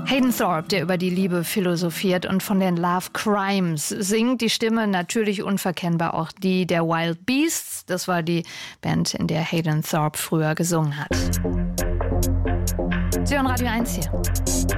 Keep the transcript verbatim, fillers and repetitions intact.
Hayden Thorpe, der über die Liebe philosophiert und von den Love Crimes singt. Die Stimme natürlich unverkennbar auch die der Wild Beasts. Das war die Band, in der Hayden Thorpe früher gesungen hat. Sie hören Radio eins hier.